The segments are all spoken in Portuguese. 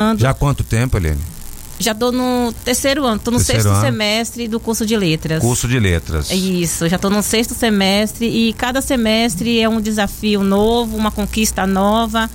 estudando. Já há quanto tempo, Eliane? Já estou no terceiro ano, estou no sexto semestre do curso de letras. Curso de letras. Isso, já estou no sexto semestre e cada semestre é um desafio novo, uma conquista nova,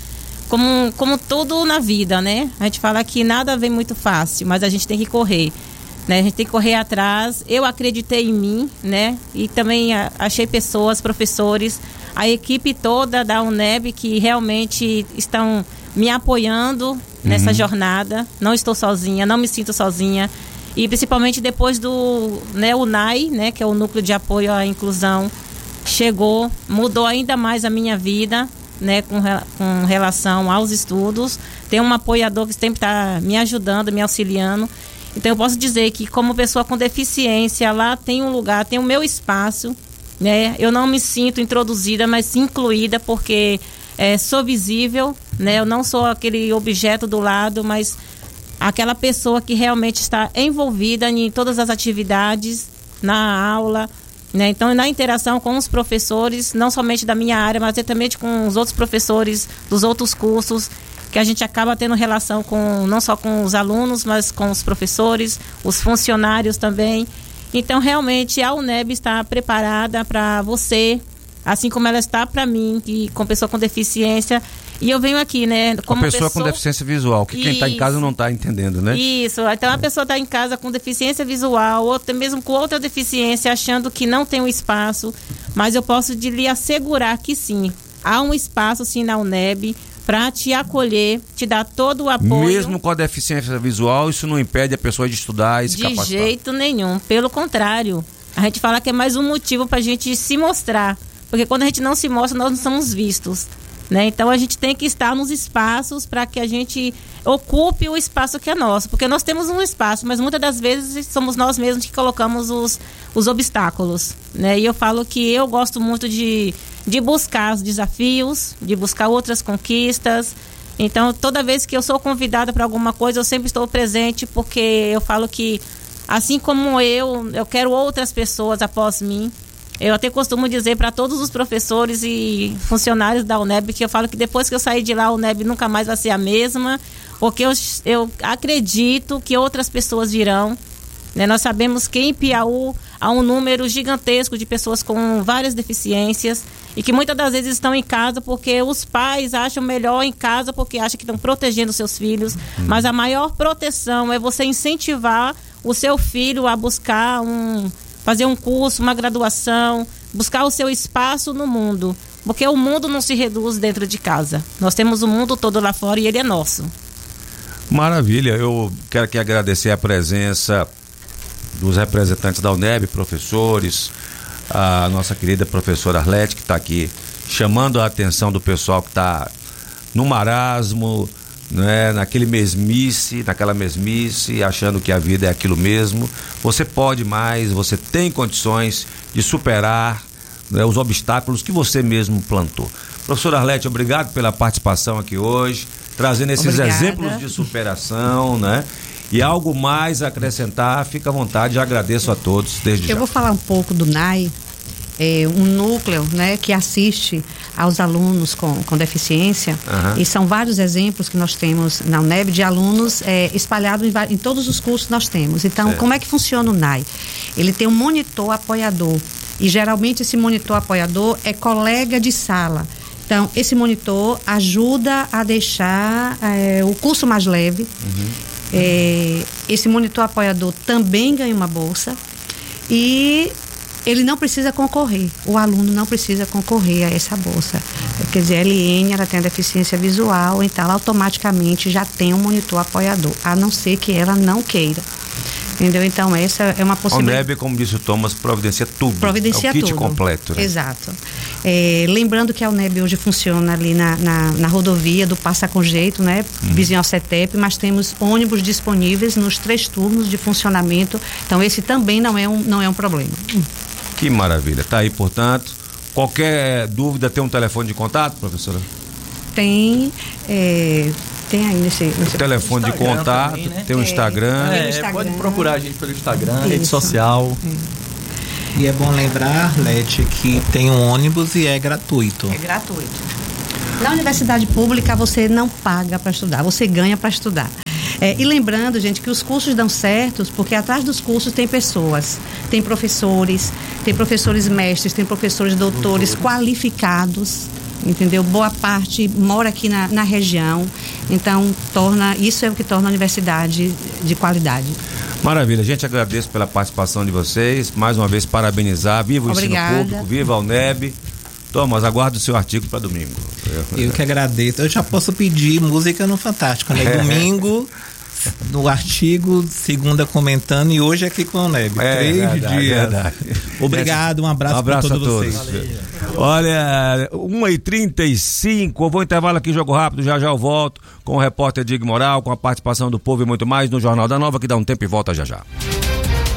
como tudo na vida, né? A gente fala que nada vem muito fácil, mas a gente tem que correr, né? A gente tem que correr atrás. Eu acreditei em mim, né? E também achei pessoas, professores, a equipe toda da UNEB que realmente estão me apoiando nessa jornada. Não estou sozinha, não me sinto sozinha. E principalmente depois do, né, o NAI, né, que é o Núcleo de Apoio à Inclusão, chegou, mudou ainda mais a minha vida, né, com relação aos estudos. Tem um apoiador que sempre está me ajudando, me auxiliando. Então eu posso dizer que como pessoa com deficiência, lá tem um lugar, tem o meu espaço, né? Eu não me sinto introduzida, mas incluída, porque sou visível, né? Eu não sou aquele objeto do lado, mas aquela pessoa que realmente está envolvida em todas as atividades, na aula, né? Então, na interação com os professores, não somente da minha área, mas também com os outros professores dos outros cursos, que a gente acaba tendo relação com, não só com os alunos, mas com os professores, os funcionários também. Então, realmente, a UNEB está preparada para você, assim como ela está para mim, que, com pessoa com deficiência. E eu venho aqui, né? Como pessoa com deficiência visual, que quem está em casa não está entendendo, né? Isso, então a pessoa está em casa com deficiência visual, ou até mesmo com outra deficiência, achando que não tem um espaço, mas eu posso lhe assegurar que sim, há um espaço sim na UNEB para te acolher, te dar todo o apoio. Mesmo com a deficiência visual, isso não impede a pessoa de estudar e se capacitar? De jeito nenhum, pelo contrário. A gente fala que é mais um motivo para a gente se mostrar, porque quando a gente não se mostra, nós não somos vistos, né? Então a gente tem que estar nos espaços para que a gente ocupe o espaço que é nosso, porque nós temos um espaço, mas muitas das vezes somos nós mesmos que colocamos os obstáculos, né? E eu falo que eu gosto muito de buscar os desafios, de buscar outras conquistas. Então toda vez que eu sou convidada para alguma coisa, eu sempre estou presente, porque eu falo que assim como eu quero outras pessoas após mim. Eu até costumo dizer para todos os professores e funcionários da UNEB que eu falo que depois que eu sair de lá, a UNEB nunca mais vai ser a mesma, porque eu acredito que outras pessoas virão, né? Nós sabemos que em Piauí há um número gigantesco de pessoas com várias deficiências e que muitas das vezes estão em casa porque os pais acham melhor em casa porque acham que estão protegendo seus filhos, mas a maior proteção é você incentivar o seu filho a buscar fazer um curso, uma graduação, buscar o seu espaço no mundo, porque o mundo não se reduz dentro de casa. Nós temos o mundo todo lá fora e ele é nosso. Maravilha, eu quero aqui agradecer a presença dos representantes da UNEB, professores, a nossa querida professora Arlete, que está aqui chamando a atenção do pessoal que está no marasmo, né, naquela mesmice, achando que a vida é aquilo mesmo. Você pode mais, você tem condições de superar, né, os obstáculos que você mesmo plantou. Professora Arlete, obrigado pela participação aqui hoje, trazendo esses exemplos de superação, né? E algo mais a acrescentar, fica à vontade, agradeço a todos desde já. Eu vou falar um pouco do NAI, um núcleo, né, que assiste aos alunos com deficiência, e são vários exemplos que nós temos na UNEB de alunos espalhados em todos os cursos que nós temos. Então, como é que funciona o NAI? Ele tem um monitor apoiador, e geralmente esse monitor apoiador é colega de sala. Então, esse monitor ajuda a deixar o curso mais leve. Esse monitor apoiador também ganha uma bolsa e ele não precisa concorrer, o aluno não precisa concorrer a essa bolsa. Quer dizer, a Eliane, ela tem a deficiência visual, então ela automaticamente já tem um monitor apoiador, a não ser que ela não queira. Entendeu? Então essa é uma possibilidade. A UNEB, como disse o Thomas, providencia tudo. Providencia tudo. É o kit tudo. completo. Né? Exato. Lembrando que a UNEB hoje funciona ali na rodovia do Passa com Jeito, né? Vizinho ao CETEP, mas temos ônibus disponíveis nos 3 turnos de funcionamento. Então esse também não é um problema. Que maravilha. Tá aí, portanto. Qualquer dúvida, tem um telefone de contato, professora? Tem aí nesse telefone de contato, também, né? Tem o Instagram. Pode procurar a gente pelo Instagram, rede social. E é bom lembrar, Lete, que tem um ônibus e é gratuito. É gratuito. Na universidade pública você não paga para estudar, você ganha para estudar. E lembrando, gente, que os cursos dão certo porque atrás dos cursos tem pessoas, tem professores mestres, tem professores doutores qualificados, entendeu? Boa parte mora aqui na região, então isso é o que torna a universidade de qualidade. Maravilha, a gente agradece pela participação de vocês, mais uma vez parabenizar, viva o ensino público, viva a UNEB. Thomas, aguardo o seu artigo para domingo. Eu que agradeço. Eu já posso pedir música no Fantástico, né? Domingo, no artigo, segunda comentando e hoje aqui com a UNEB. 3 dias. Verdade. Obrigado, um abraço para todos vocês. Olha, 1h35, eu vou intervalo aqui, jogo rápido, já eu volto com o repórter Dig Moral, com a participação do povo e muito mais no Jornal da Nova, que dá um tempo e volta já.